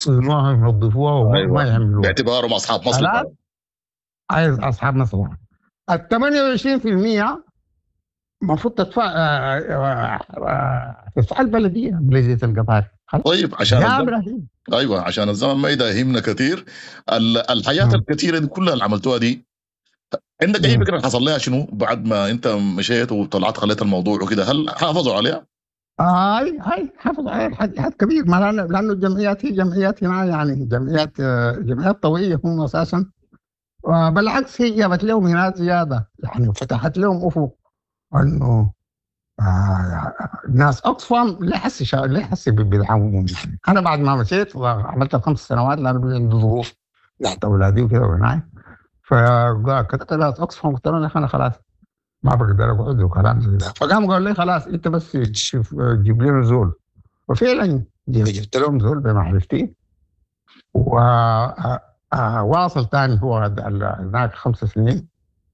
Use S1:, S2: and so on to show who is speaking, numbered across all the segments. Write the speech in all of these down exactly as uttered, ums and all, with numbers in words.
S1: يصونوها ينظفوها وما ما
S2: ايوه،
S1: يعملوها.
S2: باعتبارهم اصحاب
S1: خلاص،
S2: مصلحه.
S1: عايز اصحاب مصلحه. ال ثمانية وعشرين بالمئة المفروض تدفع آه، آه، آه، تدفع البلديه، بلديه القطار. خلاص،
S2: طيب عشان الزمن،
S1: جابنا هنا.
S2: ايوه عشان الزمن ما يداهمنا كثير. ال- الحياه
S1: مم.
S2: الكثيره دي كلها اللي عملتوها دي، عندك اي
S1: مم.
S2: فكره حصل لها شنو بعد ما انت مشيت وطلعت خليت الموضوع وكده؟ هل حافظوا عليها؟
S1: هاي هاي حافظ على حد حد كبير، ما لانه لانه الجمعيات هي جمعيات هنا، يعني جمعيات آه، جمعيات طوعيه هم اساسا. وبالعكس هي جابت لهم هنا زياده، يعني فتحت لهم افق انه آه ناس اوكسفام لا حسي شا... لا حسي بيدعمهم. يعني انا بعد ما مشيت وعملت خمس سنوات لانه بقى عندي ظروف تحت اولادي وكده وهناك، فكتبت ناس اوكسفام قلت لهم يا اخي انا خلاص ما بقدر اقعد وكلام زي ده. فقام قال لي خلاص انت بس تشوف جيب لنا زول. وفعلا جبت لهم زول بمعرفتي، وواصل تاني هو هناك خمس سنين.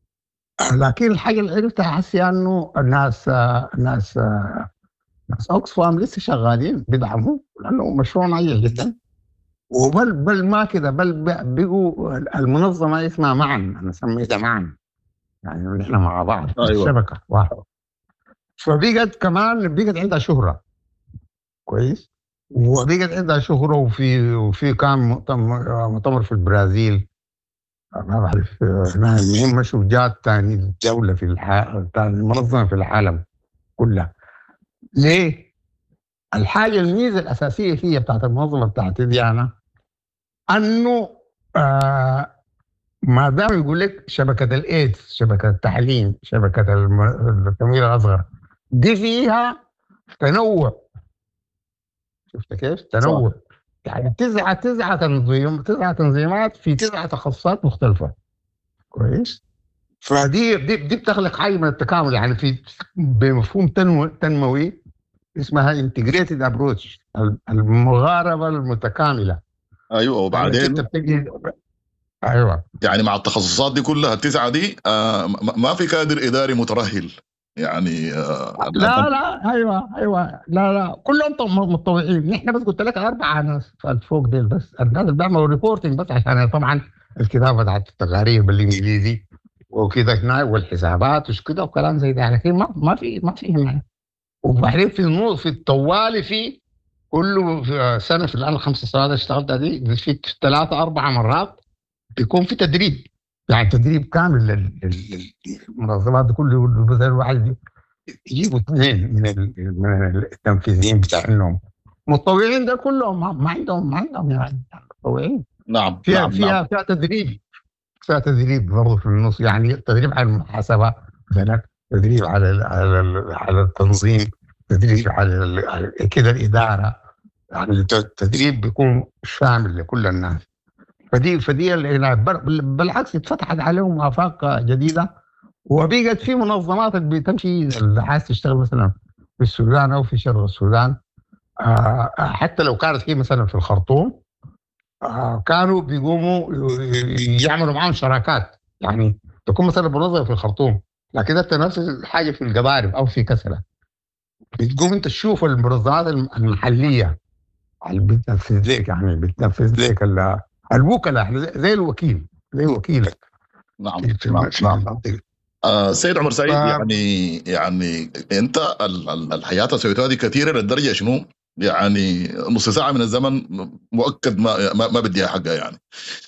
S1: لكن الحاجه اللي عرفتها حسي انه الناس الناس ناس اوكسفام لسه شغالين بيدعموا لانه مشروع ناجح جدا. وبل بل ما كده، بل بقوا المنظمه اسمها معا، انا سميتها معا، يعني نحن مع بعض
S2: ايوه.
S1: الشبكه واحد. فبقت كمان بقت عندها شهره كويس، وبقت عندها شهره. وفي وفي كان مؤتمر مؤتمر في البرازيل، ما بعرف هنا المهم مشوا جات ثاني دوله في الح... ثاني منظمه في العالم كلها. ليه؟ الحاجه الميزه الاساسيه فيها بتاعت المنظمه بتاعتي دي انا انه آه ما دام يقول لك شبكه الايدز، شبكه التعليم، شبكه الم- التمويل الاصغر، دي فيها تنوع. شفت كيف؟
S2: صح.
S1: تنوع، يعني تسعة تسعة تنظيم تسعة تنظيمات في تسعة تخصصات مختلفة. كويس. فدي دي, دي بتخلق حاجة من التكامل، يعني في بمفهوم تنمو تنموي اسمها انتجريتد ابروتش، المغاربة المتكاملة.
S2: ايوه
S1: لأنك أنت
S2: وبعدين
S1: بتجي. أيوه.
S2: يعني مع التخصصات دي كلها التسعه دي، آه م- ما في كادر اداري مترهل يعني. آه ال-
S1: لا
S2: ال-
S1: لا ايوه ايوه لا لا كلهم طم- متطوعين. نحن بس قلت لك اربعه ناس فوق ديل، بس الناس اللي بيعملوا ريبورتنج بس عشان طبعا الكتابه بتاعت التقارير بالانجليزي وكده هنا والحسابات وش كده وكلام زي ده، لكن ما ما في ما في هنا. وبعدين في النص في الطوالي في كله في سنه في الان الخمس سنوات اللي اشتغلتها دي في ثلاثه اربع مرات بيكون في تدريب، يعني تدريب كامل لل- لل- للمنظمات دي كله. مثلا الواحد يجيبوا اثنين من ال- من التنفيذيين بتاعهم متطوعين، ده كلهم ما ما عندهم ما عندهم يعني متطوعين.
S2: نعم
S1: فيها
S2: نعم نعم.
S1: فيها فيها تدريب، فيها تدريب برضه في النص، يعني تدريب على المحاسبه مثلا، تدريب على ال على ال على التنظيم، تدريب على, ال على كده الاداره. يعني التدريب بيكون شامل لكل الناس. فدي فدي ال- بل- بالعكس اتفتحت عليهم افاق جديده. وبقت في منظمات اللي بتمشي اللي عايز تشتغل مثلا في السودان او في شرق السودان، آه حتى لو كانت هي مثلا في الخرطوم، آه كانوا بيقوموا ي- يعملوا معاهم شراكات. يعني تكون مثلا منظمه في الخرطوم لكن انت نفس الحاجه في القضارب او في كسله، بتقوم انت تشوف المنظمات الم- المحليه اللي بتنفذ لك، يعني بتنفذ لك ال- الوكلاء زي زي الوكيل، زي وكيلك
S2: نعم
S1: في في
S2: نعم
S1: الم- في
S2: نعم.
S1: المنطقه.
S2: آه سيد عمر
S1: ف
S2: سعيد، يعني يعني انت ال- ال- الحياه اللي سويتها دي كثيره للدرجه شنو؟ يعني نص ساعه من الزمن مؤكد ما ما, ما بديها حقها يعني.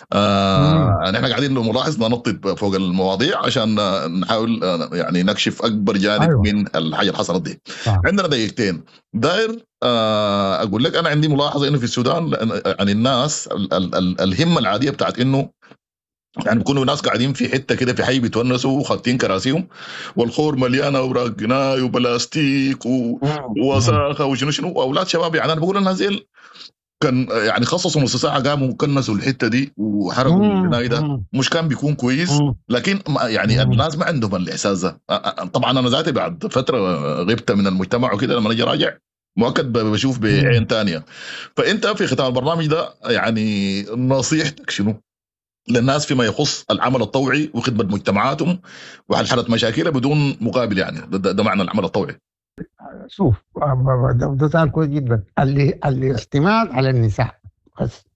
S1: مم.
S2: آه نحن قاعدين نلاحظ ننطط فوق المواضيع عشان نحاول آه، يعني نكشف اكبر جانب
S1: ايوه
S2: من الحاجه اللي حصلت دي.
S1: صح.
S2: عندنا دقيقتين داير. آه اقول لك انا عندي ملاحظه انه في السودان لأن- يعني الناس ال ال ال الهمه العاديه بتاعت انه يعني بيكونوا ناس قاعدين في حته كده في حي بيتونسوا وخاتين كراسيهم، والخور مليانه اوراق جناي وبلاستيك و...
S1: مم. مم.
S2: ووساخه وشنو شنو، واولاد شباب. يعني انا بقول الناس دي كان يعني خصصوا نص ساعه قاموا كنسوا الحته دي وحرقوا
S1: مم.
S2: الجناي ده،
S1: مم.
S2: مش كان بيكون كويس؟
S1: مم.
S2: لكن ما- يعني
S1: مم.
S2: الناس ما عندهم الاحساس ده. أ- أ- طبعا انا ذاتي بعد فتره غبت من المجتمع وكده، لما اجي راجع مؤكد ب- بشوف
S1: مم.
S2: بعين تانية. فانت في ختام البرنامج ده يعني نصيحتك شنو للناس فيما يخص العمل الطوعي وخدمه مجتمعاتهم وحل مشاكلها بدون مقابل؟ يعني ده, ده, ده معنى العمل الطوعي.
S1: شوف، ده ده سؤال كويس جدا. اللي الاعتماد على النساء بس